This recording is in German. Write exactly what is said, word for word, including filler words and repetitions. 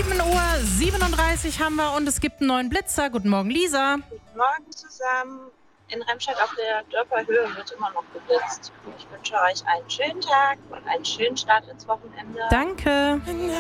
sieben Uhr siebenunddreißig haben wir und es gibt einen neuen Blitzer. Guten Morgen, Lisa. Guten Morgen zusammen. In Remscheid auf der Dörperhöhe wird immer noch geblitzt. Ich wünsche euch einen schönen Tag und einen schönen Start ins Wochenende. Danke.